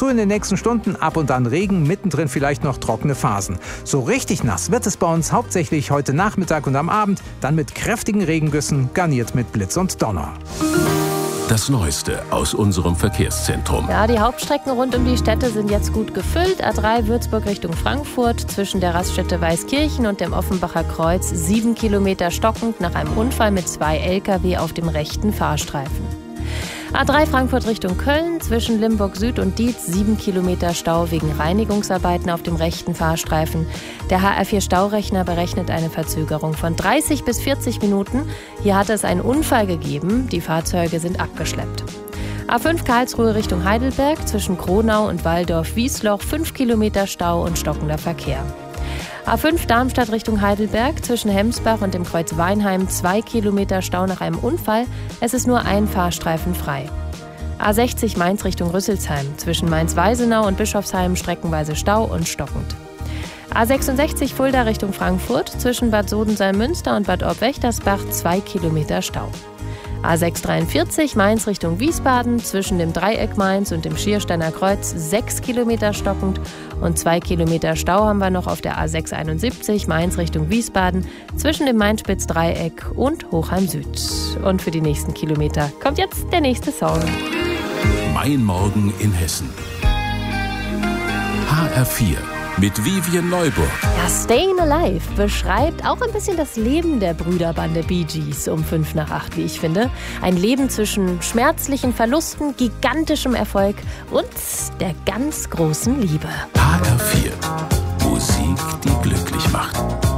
Dazu in den nächsten Stunden ab und an Regen, mittendrin vielleicht noch trockene Phasen. So richtig nass wird es bei uns hauptsächlich heute Nachmittag und am Abend, dann mit kräftigen Regengüssen, garniert mit Blitz und Donner. Das Neueste aus unserem Verkehrszentrum. Ja, die Hauptstrecken rund um die Städte sind jetzt gut gefüllt. A3 Würzburg Richtung Frankfurt, zwischen der Raststätte Weißkirchen und dem Offenbacher Kreuz 7 Kilometer stockend nach einem Unfall mit 2 Lkw auf dem rechten Fahrstreifen. A3 Frankfurt Richtung Köln, zwischen Limburg Süd und Dietz 7 Kilometer Stau wegen Reinigungsarbeiten auf dem rechten Fahrstreifen. Der HR4 Staurechner berechnet eine Verzögerung von 30 bis 40 Minuten. Hier hat es einen Unfall gegeben, die Fahrzeuge sind abgeschleppt. A5 Karlsruhe Richtung Heidelberg, zwischen Kronau und Walldorf-Wiesloch 5 Kilometer Stau und stockender Verkehr. A5 Darmstadt Richtung Heidelberg, zwischen Hemsbach und dem Kreuz Weinheim 2 Kilometer Stau nach einem Unfall. Es ist nur ein Fahrstreifen frei. A60 Mainz Richtung Rüsselsheim, zwischen Mainz-Weisenau und Bischofsheim streckenweise Stau und stockend. A66 Fulda Richtung Frankfurt, zwischen Bad Sodensalm-Münster und Bad Orb-Wächtersbach 2 Kilometer Stau. A643 Mainz Richtung Wiesbaden, zwischen dem Dreieck Mainz und dem Schiersteiner Kreuz 6 Kilometer stockend und 2 Kilometer Stau haben wir noch auf der A671 Mainz Richtung Wiesbaden, zwischen dem Mainspitz-Dreieck und Hochheim Süd. Und für die nächsten Kilometer kommt jetzt der nächste Song. Mein Morgen in Hessen. HR4 mit Vivian Neuburg. Ja, Stayin' Alive beschreibt auch ein bisschen das Leben der Brüderbande Bee Gees um 7:55, wie ich finde. Ein Leben zwischen schmerzlichen Verlusten, gigantischem Erfolg und der ganz großen Liebe. HR4. Musik, die glücklich macht.